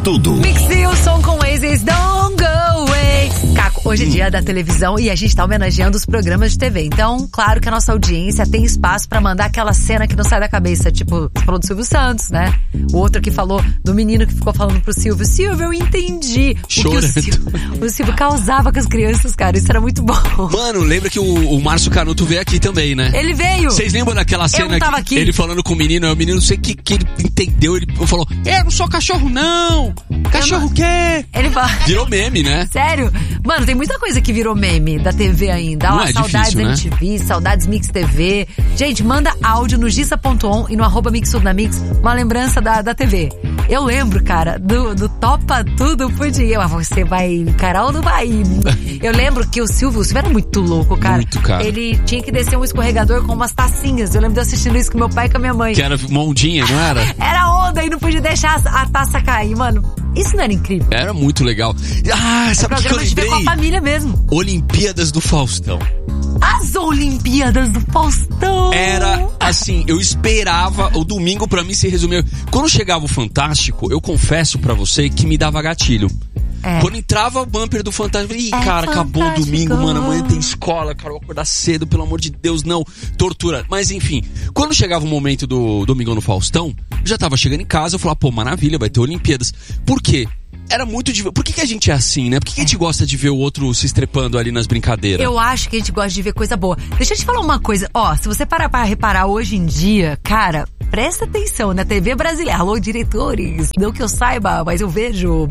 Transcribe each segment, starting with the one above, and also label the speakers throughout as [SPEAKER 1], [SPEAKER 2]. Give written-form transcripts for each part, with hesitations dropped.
[SPEAKER 1] tudo.
[SPEAKER 2] Mixilson com Oasis, Don't Go Away. Caco, hoje é dia da televisão e a gente tá homenageando os programas de TV. Então, claro que a nossa audiência tem espaço pra mandar aquela cena que não sai da cabeça. Tipo, você falou do Silvio Santos, né? O outro que falou do menino que ficou falando pro Silvio. Silvio, eu entendi.
[SPEAKER 3] Chorando.
[SPEAKER 2] O Silvio causava com as crianças, cara. Isso era muito bom.
[SPEAKER 3] Mano, lembra que o Márcio Canuto veio aqui também, né?
[SPEAKER 2] Ele veio.
[SPEAKER 3] Vocês lembram daquela cena?
[SPEAKER 2] Eu não tava aqui.
[SPEAKER 3] Ele falando com o menino não sei o que ele entendeu. Ele falou, eu não sou cachorro não. Cachorro o quê?
[SPEAKER 2] Ele fala...
[SPEAKER 3] Virou meme, né?
[SPEAKER 2] Sério? Mano, tem muita coisa que virou meme da TV ainda.
[SPEAKER 3] Não
[SPEAKER 2] Ó,
[SPEAKER 3] é
[SPEAKER 2] saudades
[SPEAKER 3] difícil, né?
[SPEAKER 2] MTV, saudades Mix TV. Gente, manda áudio no Giza.on e no @MixTudoNaMix uma lembrança da TV. Eu lembro, cara, do Topa Tudo Podia. Mas você vai encarar ou não vai? Eu lembro que o Silvio era muito louco, cara.
[SPEAKER 3] Muito, cara.
[SPEAKER 2] Ele tinha que descer um escorregador com umas tacinhas. Eu lembro de eu assistindo isso com meu pai e com a minha mãe.
[SPEAKER 3] Que era uma ondinha, não era?
[SPEAKER 2] Era onda e não podia deixar a taça cair, mano. Isso não era incrível?
[SPEAKER 3] Era muito legal. Ah, sabe o que eu
[SPEAKER 2] programa de ver
[SPEAKER 3] lembrei?
[SPEAKER 2] com a família mesmo.
[SPEAKER 3] Olimpíadas do Faustão.
[SPEAKER 2] As Olimpíadas do Faustão.
[SPEAKER 3] Era assim, eu esperava o domingo pra mim se resumir. Quando chegava o Fantástico, eu confesso pra você que me dava gatilho.
[SPEAKER 2] É.
[SPEAKER 3] Quando entrava o bumper do Fantástico, eu falei, cara, acabou o domingo, mano, amanhã tem escola, cara, eu vou acordar cedo, pelo amor de Deus, não, tortura. Mas enfim, quando chegava o momento do Domingão no Faustão, eu já tava chegando em casa, eu falava, pô, maravilha, vai ter Olimpíadas. Por quê? Era muito divertido. Por que a gente é assim, né? Por que a gente gosta de ver o outro se estrepando ali nas brincadeiras?
[SPEAKER 2] Eu acho que a gente gosta de ver coisa boa. Deixa eu te falar uma coisa. Ó, se você parar pra reparar hoje em dia, cara, presta atenção na TV brasileira. Alô, diretores. Não que eu saiba, mas eu vejo.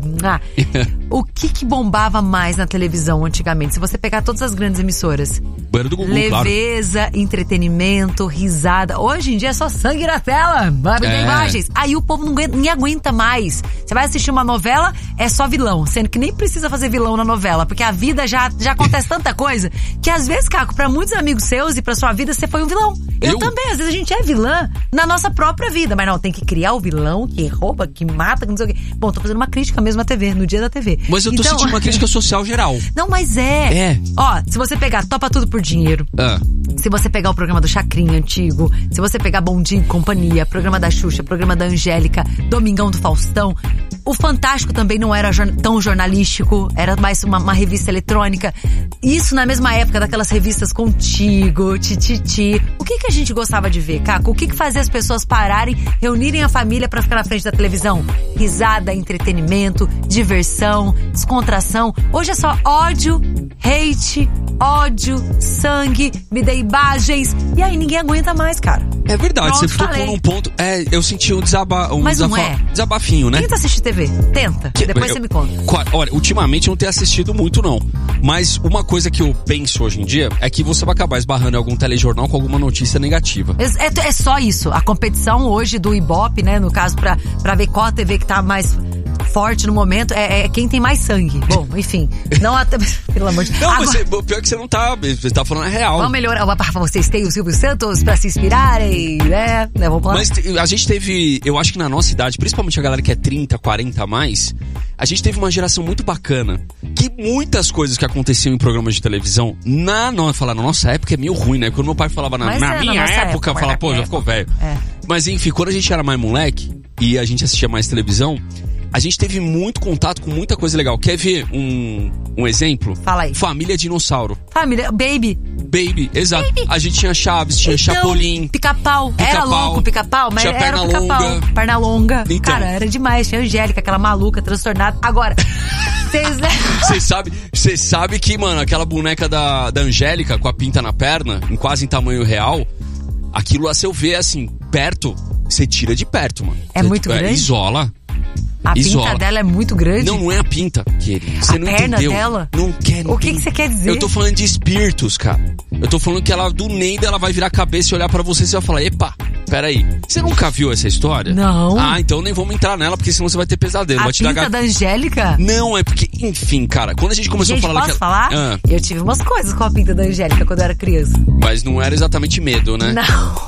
[SPEAKER 2] O que bombava mais na televisão antigamente? Se você pegar todas as grandes emissoras.
[SPEAKER 3] Banheiro do Gugu,
[SPEAKER 2] leveza, claro. Entretenimento, risada. Hoje em dia é só sangue na tela. Imagens. Aí o povo nem aguenta mais. Você vai assistir uma novela, é só vilão. Sendo que nem precisa fazer vilão na novela. Porque a vida já acontece tanta coisa que às vezes, Caco, pra muitos amigos seus e pra sua vida, você foi um vilão. Eu também. Às vezes a gente é vilã na nossa própria vida. Mas não, tem que criar o vilão que rouba, que mata, que não sei o quê. Bom, tô fazendo uma crítica mesmo à TV, no dia da TV.
[SPEAKER 3] Mas eu tô sentindo uma crítica social geral.
[SPEAKER 2] Não, mas é. Ó, se você pegar Topa Tudo por Dinheiro, se você pegar o programa do Chacrinha antigo, se você pegar Bom Dia e Companhia, programa da Xuxa, programa da Angélica, Domingão do Faustão, o Fantástico também não era tão jornalístico, era mais uma revista eletrônica. Isso na mesma época daquelas revistas Contigo, Tititi. O que a gente gostava de ver, Caco? O que fazia as pessoas pararem, reunirem a família pra ficar na frente da televisão? Risada, entretenimento, diversão, descontração. Hoje é só ódio, hate, ódio, sangue, me dê imagens. E aí ninguém aguenta mais, cara.
[SPEAKER 3] É verdade,
[SPEAKER 2] pronto,
[SPEAKER 3] você tocou num ponto. Eu senti um desabafinho, né?
[SPEAKER 2] Tenta assistir TV, tenta. Depois você me conta.
[SPEAKER 3] Olha, ultimamente eu não tenho assistido muito, não. Mas uma coisa que eu penso hoje em dia é que você vai acabar esbarrando em algum telejornal com alguma notícia negativa.
[SPEAKER 2] É só isso. A competição hoje do Ibope, né? No caso, pra ver qual a TV que tá mais forte no momento, é quem tem mais sangue. Bom, enfim. Não até. Pelo amor de Deus.
[SPEAKER 3] Não, agora, mas pior que você não tá. Você tá falando a real.
[SPEAKER 2] Vamos melhorar. Vocês têm o Silvio Santos pra se inspirarem, né? Vamos lá.
[SPEAKER 3] Mas a gente teve. Eu acho que na nossa idade, principalmente a galera que é 30, 40 a mais, a gente teve uma geração muito bacana. Que muitas coisas que aconteciam em programas de televisão, na nossa época é meio ruim, né? Quando meu pai falava na minha época, eu falava, pô, já ficou velho. Mas enfim, quando a gente era mais moleque e a gente assistia mais televisão, a gente teve muito contato com muita coisa legal. Quer ver um exemplo?
[SPEAKER 2] Fala aí.
[SPEAKER 3] Família Dinossauro.
[SPEAKER 2] Família Baby,
[SPEAKER 3] exato. Baby. A gente tinha Chaves, tinha Chapolin.
[SPEAKER 2] Pica-pau. Era louco Pica-pau, mas
[SPEAKER 3] tinha
[SPEAKER 2] era Pica-pau. Perna longa.
[SPEAKER 3] Então.
[SPEAKER 2] Cara, era demais. Tinha a Angélica, aquela maluca, transtornada. Agora,
[SPEAKER 3] Você sabe que, mano, aquela boneca da Angélica com a pinta na perna, quase em tamanho real, aquilo lá, se eu ver assim, perto, você tira de perto, mano.
[SPEAKER 2] É muito grande?
[SPEAKER 3] Isola.
[SPEAKER 2] A pinta dela é muito grande?
[SPEAKER 3] Não é a pinta, querido. Você não
[SPEAKER 2] perna
[SPEAKER 3] entendeu.
[SPEAKER 2] Dela?
[SPEAKER 3] Não quer.
[SPEAKER 2] O que você quer dizer?
[SPEAKER 3] Eu tô falando de espíritos, cara. Eu tô falando que ela, do Neida, ela vai virar a cabeça e olhar pra você e você vai falar, epa, peraí. Você nunca viu essa história?
[SPEAKER 2] Não.
[SPEAKER 3] Ah, então nem vamos entrar nela, porque senão você vai ter pesadelo.
[SPEAKER 2] A
[SPEAKER 3] vai te
[SPEAKER 2] pinta da Angélica?
[SPEAKER 3] Não, é porque, enfim, cara, quando a gente começou a falar...
[SPEAKER 2] Posso falar? Eu tive umas coisas com a pinta da Angélica quando eu era criança.
[SPEAKER 3] Mas não era exatamente medo, né?
[SPEAKER 2] Não.